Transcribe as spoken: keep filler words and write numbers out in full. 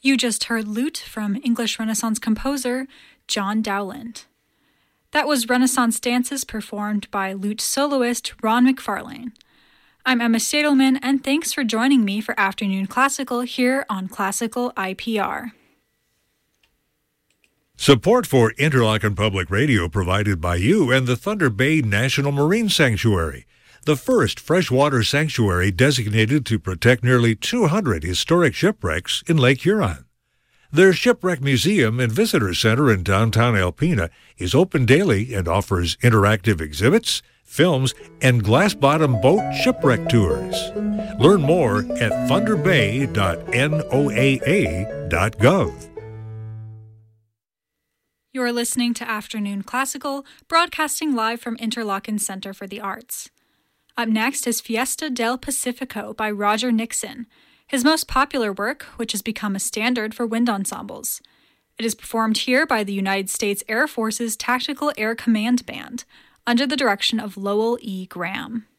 You just heard Lute from English Renaissance composer John Dowland. That was Renaissance dances performed by lute soloist Ron McFarlane. I'm Emma Stadelman, and thanks for joining me for Afternoon Classical here on Classical I P R. Support for Interlochen Public Radio provided by you and the Thunder Bay National Marine Sanctuary, the first freshwater sanctuary designated to protect nearly two hundred historic shipwrecks in Lake Huron. Their Shipwreck Museum and Visitor Center in downtown Alpena is open daily and offers interactive exhibits, films, and glass-bottom boat shipwreck tours. Learn more at thunder bay dot N O A A dot gov. You're listening to Afternoon Classical, broadcasting live from Interlochen Center for the Arts. Up next is Fiesta del Pacifico by Roger Nixon, his most popular work, which has become a standard for wind ensembles. It is performed here by the United States Air Force's Tactical Air Command Band, under the direction of Lowell E. Graham.